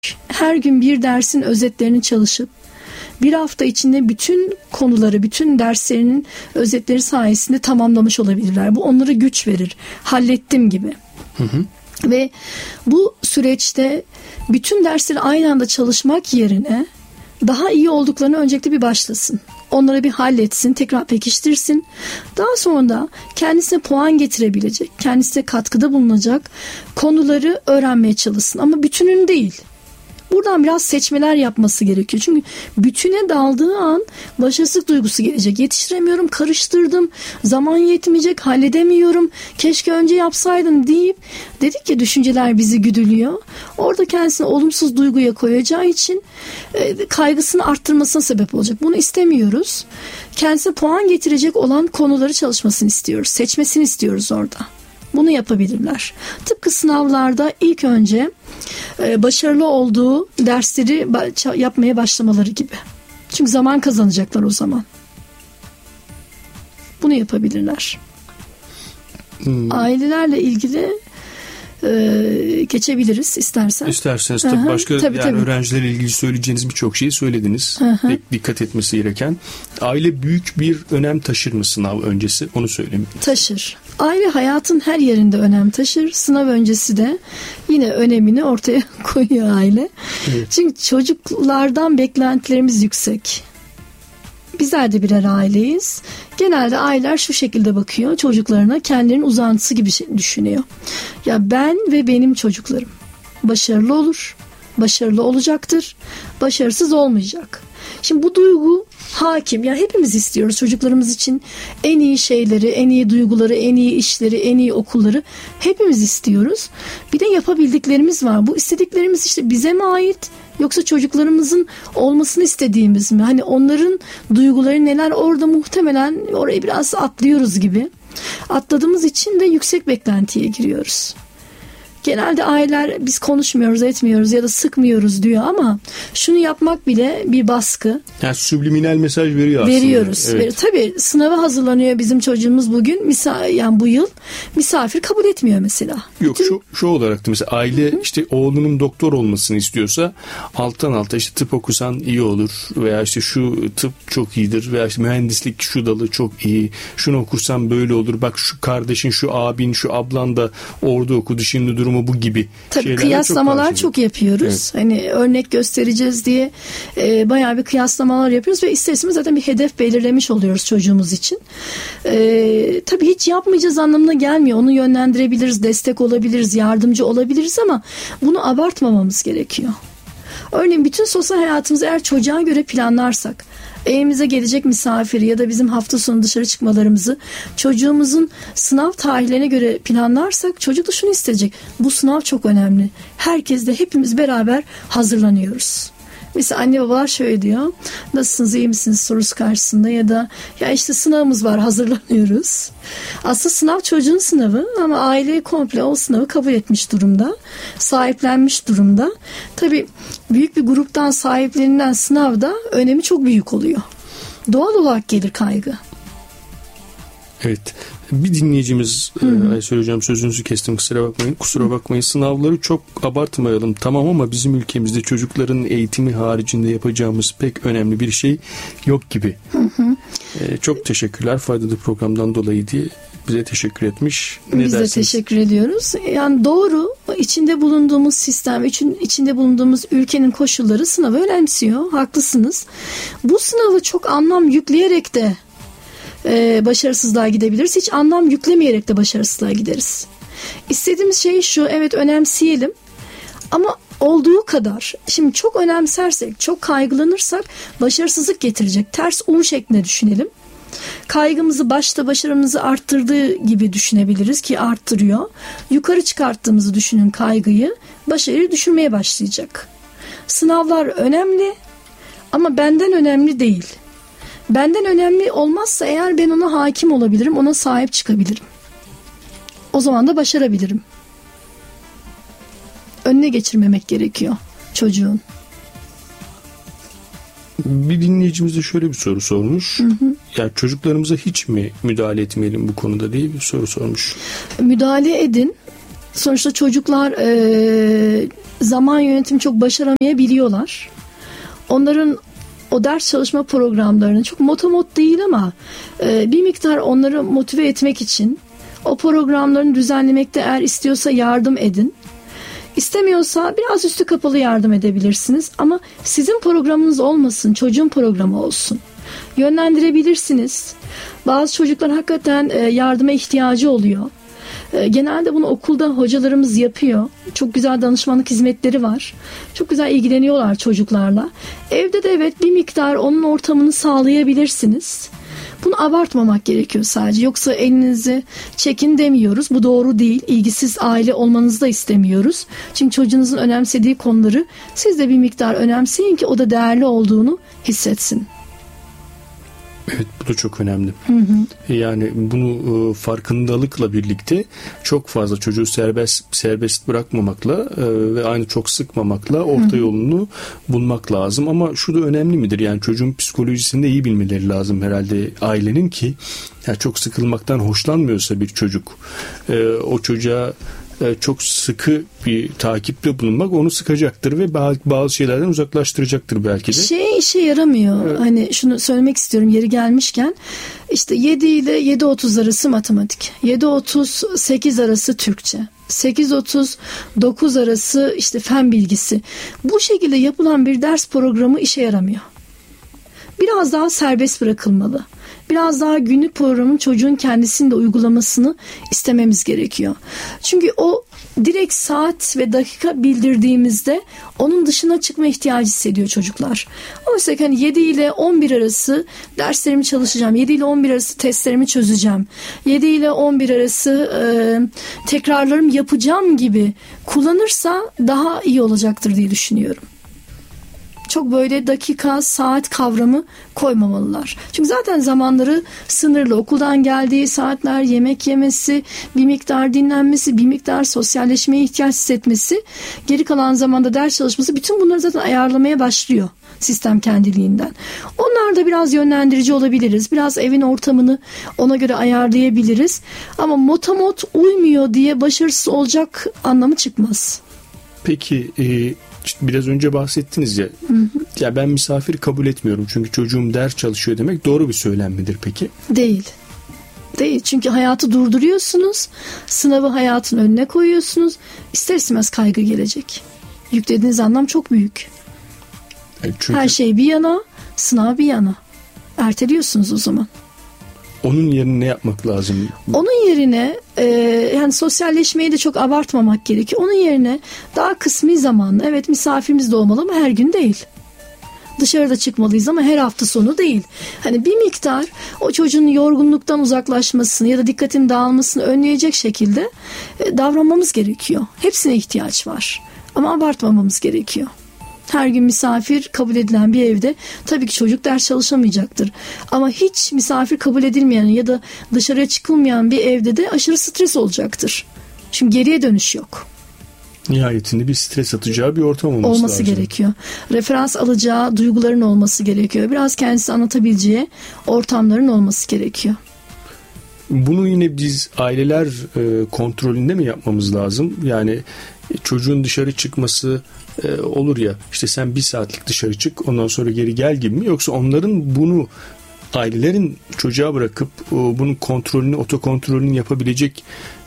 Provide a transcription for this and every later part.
her gün bir dersin özetlerini çalışıp bir hafta içinde bütün konuları, bütün derslerinin özetleri sayesinde tamamlamış olabilirler. Bu onlara güç verir. Hallettim gibi. Hı hı. Ve bu süreçte bütün dersleri aynı anda çalışmak yerine daha iyi olduklarını öncelikle bir başlasın. Onları bir halletsin, tekrar pekiştirsin. Daha sonra da kendisine puan getirebilecek, kendisine katkıda bulunacak konuları öğrenmeye çalışsın. Ama bütünün değil. Buradan biraz seçmeler yapması gerekiyor. Çünkü bütüne daldığı an başarısızlık duygusu gelecek. Yetiştiremiyorum, karıştırdım, zaman yetmeyecek, halledemiyorum, keşke önce yapsaydım deyip, dedik ya düşünceler bizi güdülüyor. Orada kendisini olumsuz duyguya koyacağı için kaygısını arttırmasına sebep olacak. Bunu istemiyoruz. Kendisine puan getirecek olan konuları çalışmasını istiyoruz. Seçmesini istiyoruz orada. Bunu yapabilirler. Tıpkı sınavlarda ilk önce başarılı olduğu dersleri yapmaya başlamaları gibi. Çünkü zaman kazanacaklar o zaman. Bunu yapabilirler. Ailelerle ilgili geçebiliriz istersen. İsterseniz tabii başka tabii. Öğrencilerle ilgili söyleyeceğiniz birçok şeyi söylediniz. Pek dikkat etmesi gereken. Aile büyük bir önem taşır mı sınav öncesi? Onu söyleyeyim. Taşır. Aile hayatın her yerinde önem taşır. Sınav öncesi de yine önemini ortaya koyuyor aile. Evet. Çünkü çocuklardan beklentilerimiz yüksek. Bizler de birer aileyiz. Genelde aileler şu şekilde bakıyor çocuklarına, kendilerinin uzantısı gibi düşünüyor. Ya ben ve benim çocuklarım başarılı olur, başarılı olacaktır, başarısız olmayacak. Şimdi bu duygu hakim. Ya hepimiz istiyoruz çocuklarımız için en iyi şeyleri, en iyi duyguları, en iyi işleri, en iyi okulları hepimiz istiyoruz. Bir de yapabildiklerimiz var. Bu istediklerimiz işte bize mi ait? Yoksa çocuklarımızın olmasını istediğimiz mi? Hani onların duyguları neler, orada muhtemelen orayı biraz atlıyoruz gibi. Atladığımız için de yüksek beklentiye giriyoruz. Genelde aileler biz konuşmuyoruz, etmiyoruz ya da sıkmıyoruz diyor ama şunu yapmak bile bir baskı. Yani subliminal mesaj veriyor aslında. Veriyoruz. Evet. Tabii sınava hazırlanıyor bizim çocuğumuz bugün. Yani bu yıl misafir kabul etmiyor mesela. Yok şu olarak da mesela aile işte oğlunun doktor olmasını istiyorsa alttan alta işte tıp okusan iyi olur veya işte şu tıp çok iyidir veya işte mühendislik şu dalı çok iyi. Şunu okursan böyle olur. Bak şu kardeşin, şu abin, şu ablan da orada okudu şimdi durum bu gibi. Tabii kıyaslamalar çok yapıyoruz. Evet. Hani örnek göstereceğiz diye bayağı bir kıyaslamalar yapıyoruz ve ister istemez zaten bir hedef belirlemiş oluyoruz çocuğumuz için. Tabii hiç yapmayacağız anlamına gelmiyor. Onu yönlendirebiliriz, destek olabiliriz, yardımcı olabiliriz ama bunu abartmamamız gerekiyor. Örneğin bütün sosyal hayatımızı eğer çocuğa göre planlarsak, evimize gelecek misafiri ya da bizim hafta sonu dışarı çıkmalarımızı çocuğumuzun sınav tarihlerine göre planlarsak çocuk da şunu isteyecek. Bu sınav çok önemli. Herkes de hepimiz beraber hazırlanıyoruz. Mesela anne babalar şöyle diyor. Nasılsınız, iyi misiniz sorusu karşısında ya da ya işte sınavımız var, hazırlanıyoruz. Aslında sınav çocuğun sınavı ama aile komple o sınavı kabul etmiş durumda. Sahiplenmiş durumda. Tabii büyük bir gruptan sahiplenilen sınavda önemi çok büyük oluyor. Doğal olarak gelir kaygı. Evet. Bir dinleyicimiz Aysel Hocam sözünüzü kestim kusura bakmayın. Sınavları çok abartmayalım tamam ama bizim ülkemizde çocukların eğitimi haricinde yapacağımız pek önemli bir şey yok gibi. Çok teşekkürler faydalı programdan dolayı diye bize teşekkür etmiş. Biz de teşekkür ediyoruz. Yani doğru, içinde bulunduğumuz sistem, içinde bulunduğumuz ülkenin koşulları sınavı önemsiyor. Haklısınız. Bu sınavı çok anlam yükleyerek de başarısızlığa gidebiliriz. Hiç anlam yüklemeyerek de başarısızlığa gideriz. İstediğimiz şey şu, evet önemseyelim ama olduğu kadar. Şimdi çok önemsersek, çok kaygılanırsak başarısızlık getirecek. Ters U şeklinde düşünelim. Kaygımızı başta başarımızı arttırdığı gibi düşünebiliriz ki arttırıyor. Yukarı çıkarttığımızı düşünün kaygıyı, başarıyı düşürmeye başlayacak. Sınavlar önemli ama benden önemli değil. Benden önemli olmazsa eğer ben ona hakim olabilirim, ona sahip çıkabilirim. O zaman da başarabilirim. Önüne geçirmemek gerekiyor çocuğun. Bir dinleyicimiz de şöyle bir soru sormuş. Yani çocuklarımıza hiç mi müdahale etmeyelim bu konuda diye bir soru sormuş. Müdahale edin. Sonuçta çocuklar zaman yönetimi çok başaramayabiliyorlar. Onların o ders çalışma programlarını çok motomot değil ama bir miktar onları motive etmek için o programlarını düzenlemekte eğer istiyorsa yardım edin. İstemiyorsa biraz üstü kapalı yardım edebilirsiniz ama sizin programınız olmasın, çocuğun programı olsun. Yönlendirebilirsiniz. Bazı çocuklar hakikaten yardıma ihtiyacı oluyor. Genelde bunu okulda hocalarımız yapıyor. Çok güzel danışmanlık hizmetleri var. Çok güzel ilgileniyorlar çocuklarla. Evde de evet bir miktar onun ortamını sağlayabilirsiniz. Bunu abartmamak gerekiyor sadece. Yoksa elinizi çekin demiyoruz. Bu doğru değil. İlgisiz aile olmanızı da istemiyoruz. Çünkü çocuğunuzun önemsediği konuları siz de bir miktar önemseyin ki o da değerli olduğunu hissetsin. Evet, bu da çok önemli. Yani bunu farkındalıkla birlikte çok fazla çocuğu serbest bırakmamakla ve aynı çok sıkmamakla orta yolunu bulmak lazım. Ama şu da önemli midir? Yani çocuğun psikolojisini de iyi bilmeleri lazım herhalde ailenin ki yani çok sıkılmaktan hoşlanmıyorsa bir çocuk o çocuğa çok sıkı bir takipte bulunmak onu sıkacaktır ve bazı şeylerden uzaklaştıracaktır belki de. İşe yaramıyor. Evet. Hani şunu söylemek istiyorum yeri gelmişken. İşte 7 ile 7.30 arası matematik. 7.30-8 arası Türkçe. 8.30-9 arası işte fen bilgisi. Bu şekilde yapılan bir ders programı işe yaramıyor. Biraz daha serbest bırakılmalı. Biraz daha günlük programın çocuğun kendisinin de uygulamasını istememiz gerekiyor. Çünkü o direkt saat ve dakika bildirdiğimizde onun dışına çıkma ihtiyacı hissediyor çocuklar. Oysa hani 7 ile 11 arası derslerimi çalışacağım. 7 ile 11 arası testlerimi çözeceğim. 7 ile 11 arası tekrarlarımı yapacağım gibi kullanırsa daha iyi olacaktır diye düşünüyorum. Çok böyle dakika, saat kavramı koymamalılar. Çünkü zaten zamanları sınırlı. Okuldan geldiği saatler, yemek yemesi, bir miktar dinlenmesi, bir miktar sosyalleşmeye ihtiyaç hissetmesi, geri kalan zamanda ders çalışması, bütün bunları zaten ayarlamaya başlıyor sistem kendiliğinden. Onlar da biraz yönlendirici olabiliriz. Biraz evin ortamını ona göre ayarlayabiliriz. Ama motomot uymuyor diye başarısız olacak anlamı çıkmaz. Peki biraz önce bahsettiniz ya. Ya ben misafir kabul etmiyorum çünkü çocuğum ders çalışıyor demek doğru bir söylem midir peki? Değil. Çünkü hayatı durduruyorsunuz. Sınavı hayatın önüne koyuyorsunuz. İster istemez kaygı gelecek. Yüklediğiniz anlam çok büyük. Çünkü her şey bir yana, sınav bir yana. Erteliyorsunuz o zaman. Onun yerine ne yapmak lazım? Onun yerine yani sosyalleşmeyi de çok abartmamak gerekiyor. Onun yerine daha kısmi zamanlı, evet misafirimiz de olmalı ama her gün değil. Dışarıda çıkmalıyız ama her hafta sonu değil. Hani bir miktar o çocuğun yorgunluktan uzaklaşmasını ya da dikkatin dağılmasını önleyecek şekilde davranmamız gerekiyor. Hepsine ihtiyaç var ama abartmamamız gerekiyor. Her gün misafir kabul edilen bir evde tabii ki çocuk ders çalışamayacaktır. Ama hiç misafir kabul edilmeyen ya da dışarıya çıkılmayan bir evde de aşırı stres olacaktır. Çünkü geriye dönüş yok. Nihayetinde bir stres atacağı bir ortam olması lazım. Gerekiyor. Referans alacağı duyguların olması gerekiyor. Biraz kendisi anlatabileceği ortamların olması gerekiyor. Bunu yine biz aileler kontrolünde mi yapmamız lazım? Yani çocuğun dışarı çıkması olur ya, işte sen 1 saatlik dışarı çık ondan sonra geri gel gibi mi? Yoksa onların bunu ailelerin çocuğa bırakıp bunun kontrolünü, otokontrolünü yapabilecek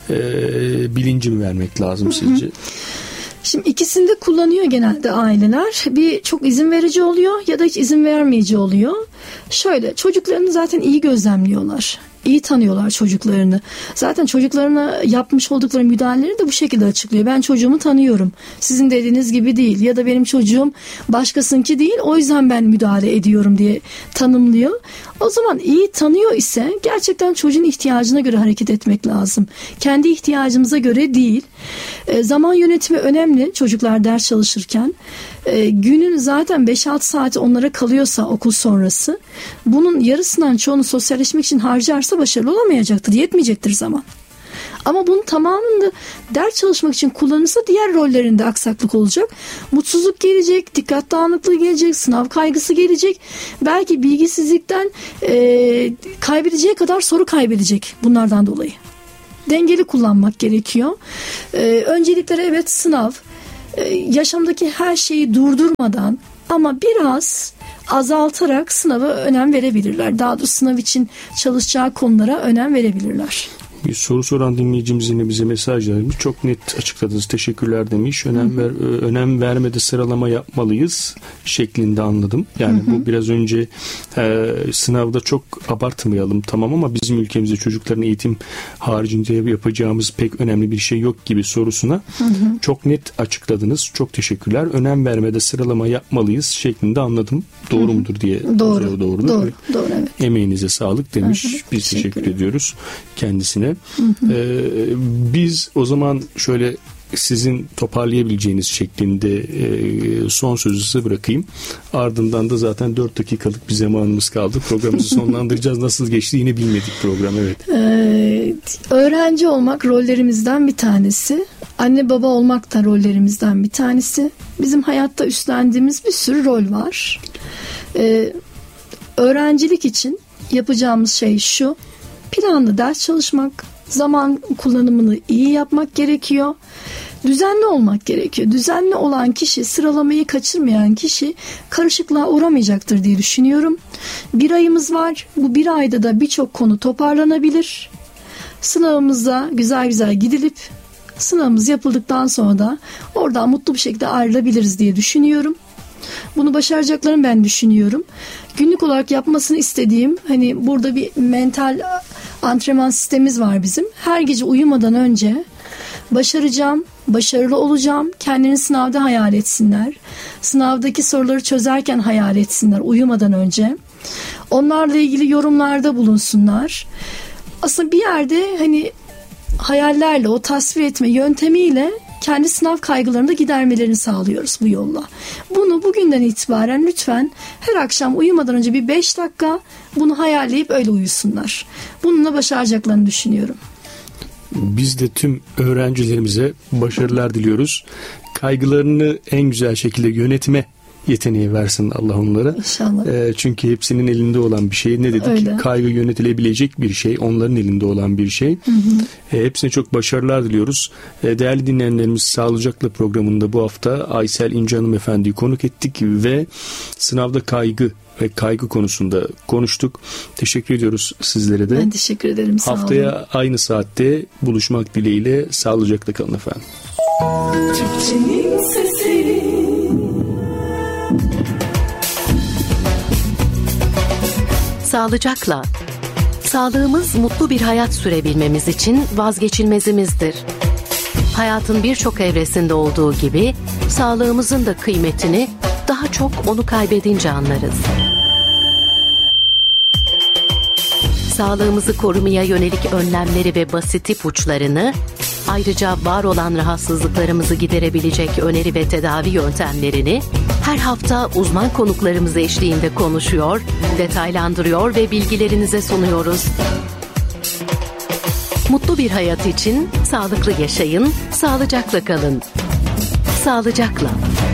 bilinci mi vermek lazım sizce? Şimdi ikisini de kullanıyor genelde aileler. Bir çok izin verici oluyor ya da hiç izin vermeyici oluyor. Şöyle, çocuklarını zaten iyi gözlemliyorlar. İyi tanıyorlar çocuklarını. Zaten çocuklarına yapmış oldukları müdahaleleri de bu şekilde açıklıyor. Ben çocuğumu tanıyorum. Sizin dediğiniz gibi değil. Ya da benim çocuğum başkasınınki değil. O yüzden ben müdahale ediyorum diye tanımlıyor. O zaman iyi tanıyor ise gerçekten çocuğun ihtiyacına göre hareket etmek lazım. Kendi ihtiyacımıza göre değil. Zaman yönetimi önemli çocuklar ders çalışırken. Günün zaten 5-6 saati onlara kalıyorsa okul sonrası, bunun yarısından çoğunu sosyalleşmek için harcarsa başarılı olamayacaktır, yetmeyecektir zaman. Ama bunun tamamını da ders çalışmak için kullanırsa diğer rollerinde aksaklık olacak. Mutsuzluk gelecek, dikkat dağınıklığı gelecek, sınav kaygısı gelecek. Belki bilgisizlikten kaybedeceği kadar soru kaybedecek bunlardan dolayı. dengeli kullanmak gerekiyor. Öncelikleri evet sınav. Yaşamdaki her şeyi durdurmadan ama biraz azaltarak sınava önem verebilirler. Daha doğrusu sınav için çalışacağı konulara önem verebilirler. Bir soru soran dinleyicimiz yine bize mesaj vermiş. Çok net açıkladınız. Teşekkürler demiş. Önem vermede sıralama yapmalıyız şeklinde anladım. Yani bu biraz önce sınavda çok abartmayalım tamam ama bizim ülkemizde çocukların eğitim haricinde yapacağımız pek önemli bir şey yok gibi sorusuna çok net açıkladınız. Çok teşekkürler. Önem vermede sıralama yapmalıyız şeklinde anladım. Doğru mudur diye. Doğru, evet. Emeğinize sağlık demiş. Biz teşekkür ediyoruz kendisine. Biz o zaman şöyle sizin toparlayabileceğiniz şeklinde son sözü size bırakayım. Ardından da zaten 4 dakikalık bir zamanımız kaldı. Programımızı sonlandıracağız. Nasıl geçti yine bilmedik program. Evet. Öğrenci olmak rollerimizden bir tanesi. Anne baba olmak da rollerimizden bir tanesi. Bizim hayatta üstlendiğimiz bir sürü rol var. Öğrencilik için yapacağımız şey şu: planlı ders çalışmak, zaman kullanımını iyi yapmak gerekiyor. Düzenli olmak gerekiyor. Düzenli olan kişi, sıralamayı kaçırmayan kişi karışıklığa uğramayacaktır diye düşünüyorum. 1 ayımız var. Bu 1 ayda da birçok konu toparlanabilir. Sınavımıza güzel güzel gidilip sınavımız yapıldıktan sonra da oradan mutlu bir şekilde ayrılabiliriz diye düşünüyorum. Bunu başaracaklarını ben düşünüyorum. Günlük olarak yapmasını istediğim, hani burada bir mental antrenman sistemimiz var bizim. Her gece uyumadan önce başaracağım, başarılı olacağım. Kendini sınavda hayal etsinler. Sınavdaki soruları çözerken hayal etsinler uyumadan önce. Onlarla ilgili yorumlarda bulunsunlar. Aslında bir yerde hani hayallerle, o tasvir etme yöntemiyle kendi sınav kaygılarını da gidermelerini sağlıyoruz bu yolla. Bunu bugünden itibaren lütfen her akşam uyumadan önce bir 5 dakika bunu hayalleyip öyle uyusunlar. Bununla başaracaklarını düşünüyorum. Biz de tüm öğrencilerimize başarılar diliyoruz. Kaygılarını en güzel şekilde yönetme yeteneği versin Allah onlara. İnşallah. Çünkü hepsinin elinde olan bir şey. Ne dedik? Öyle. Kaygı yönetilebilecek bir şey. Onların elinde olan bir şey. Hepsine çok başarılar diliyoruz. Değerli dinleyenlerimiz, Sağlıcakla programında bu hafta Aysel İnce Hanımefendi'yi konuk ettik ve sınavda kaygı ve kaygı konusunda konuştuk. Teşekkür ediyoruz sizlere de. Ben teşekkür ederim. Sağ olun. Haftaya aynı saatte buluşmak dileğiyle sağlıcakla kalın efendim. Türkçenin sesi. Sağlıcakla. Sağlığımız mutlu bir hayat sürebilmemiz için vazgeçilmezimizdir. Hayatın birçok evresinde olduğu gibi sağlığımızın da kıymetini daha çok onu kaybedince anlarız. Sağlığımızı korumaya yönelik önlemleri ve basit ipuçlarını, ayrıca var olan rahatsızlıklarımızı giderebilecek öneri ve tedavi yöntemlerini her hafta uzman konuklarımız eşliğinde konuşuyor, detaylandırıyor ve bilgilerinize sunuyoruz. Mutlu bir hayat için sağlıklı yaşayın, sağlıcakla kalın. Sağlıcakla.